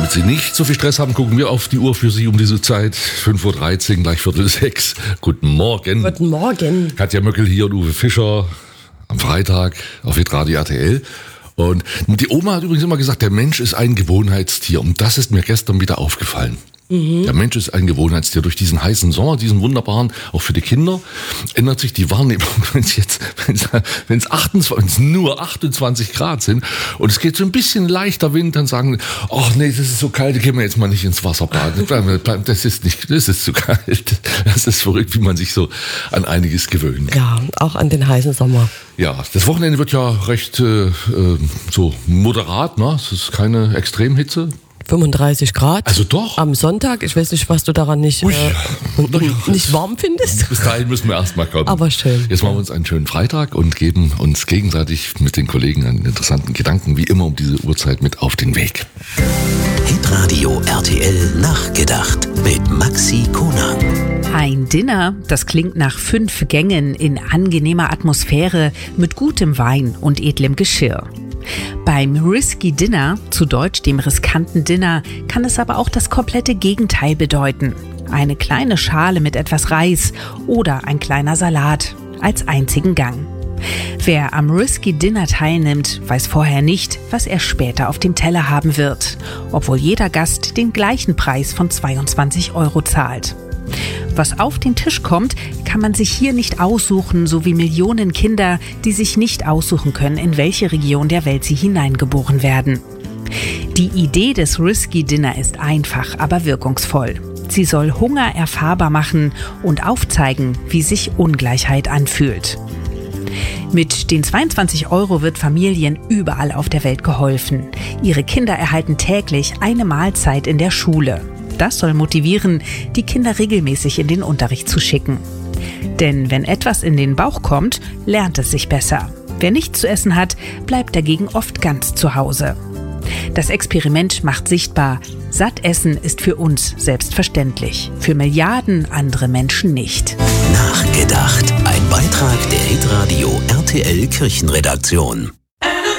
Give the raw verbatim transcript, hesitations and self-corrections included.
damit Sie nicht so viel Stress haben, gucken wir auf die Uhr für Sie um diese Zeit. fünf Uhr dreizehn, gleich Viertel sechs. Guten Morgen. Guten Morgen. Katja Möckel hier und Uwe Fischer am Freitag auf Hitradio R T L. Und die Oma hat übrigens immer gesagt, der Mensch ist ein Gewohnheitstier. Und das ist mir gestern wieder aufgefallen. Mhm. Der Mensch ist ein Gewohnheitstier. Durch diesen heißen Sommer, diesen wunderbaren, auch für die Kinder, ändert sich die Wahrnehmung, wenn es jetzt, wenn es achtundzwanzig, wenn es nur achtundzwanzig Grad sind und es geht so ein bisschen leichter Wind, dann sagen, ach nee, das ist so kalt, gehen wir jetzt mal nicht ins Wasser baden. Das ist nicht, das ist zu kalt. Das ist verrückt, wie man sich so an einiges gewöhnt. Ja, auch an den heißen Sommer. Ja, das Wochenende wird ja recht äh, so moderat, ne? Es ist keine Extremhitze. fünfunddreißig Grad. Also doch. Am Sonntag. Ich weiß nicht, was du daran nicht, Ui, äh, nicht warm findest. Bis dahin müssen wir erstmal kommen. Aber schön. Jetzt machen wir uns einen schönen Freitag und geben uns gegenseitig mit den Kollegen einen interessanten Gedanken, wie immer um diese Uhrzeit, mit auf den Weg. Hitradio R T L nachgedacht mit Maxi Konang. Ein Dinner, das klingt nach fünf Gängen in angenehmer Atmosphäre mit gutem Wein und edlem Geschirr. Beim Risky Dinner, zu Deutsch dem riskanten Dinner, kann es aber auch das komplette Gegenteil bedeuten. Eine kleine Schale mit etwas Reis oder ein kleiner Salat als einzigen Gang. Wer am Risky Dinner teilnimmt, weiß vorher nicht, was er später auf dem Teller haben wird, obwohl jeder Gast den gleichen Preis von zweiundzwanzig Euro zahlt. Was auf den Tisch kommt, kann man sich hier nicht aussuchen, so wie Millionen Kinder, die sich nicht aussuchen können, in welche Region der Welt sie hineingeboren werden. Die Idee des Risky Dinner ist einfach, aber wirkungsvoll. Sie soll Hunger erfahrbar machen und aufzeigen, wie sich Ungleichheit anfühlt. Mit den zweiundzwanzig Euro wird Familien überall auf der Welt geholfen. Ihre Kinder erhalten täglich eine Mahlzeit in der Schule. Das soll motivieren, die Kinder regelmäßig in den Unterricht zu schicken. Denn wenn etwas in den Bauch kommt, lernt es sich besser. Wer nichts zu essen hat, bleibt dagegen oft ganz zu Hause. Das Experiment macht sichtbar, satt essen ist für uns selbstverständlich, für Milliarden andere Menschen nicht. Nachgedacht. Ein Beitrag der Hitradio R T L Kirchenredaktion.